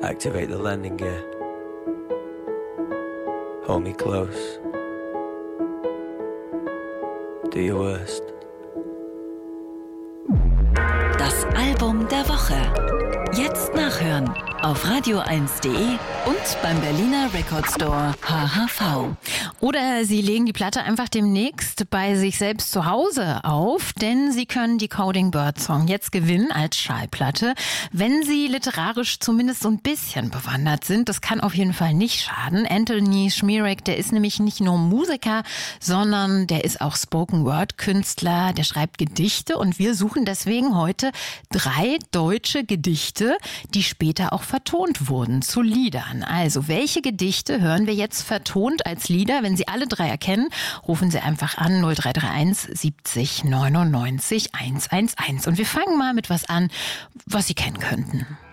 Activate the landing gear. Hold me close. Do your worst. Das Album der Woche. Jetzt nachhören auf radio1.de und beim Berliner Record Store HHV. Oder Sie legen die Platte einfach demnächst bei sich selbst zu Hause auf, denn Sie können die Coding Bird Song jetzt gewinnen als Schallplatte. Wenn Sie literarisch zumindest so ein bisschen bewandert sind, das kann auf jeden Fall nicht schaden. Anthony Schmierek, der ist nämlich nicht nur Musiker, sondern der ist auch Spoken-Word-Künstler, der schreibt Gedichte und wir suchen deswegen heute 3 deutsche Gedichte, die später auch vertont wurden zu Liedern. Also, welche Gedichte hören wir jetzt vertont als Lieder? Wenn Sie alle 3 erkennen, rufen Sie einfach an 0331 70 99 111. Und wir fangen mal mit was an, was Sie kennen könnten.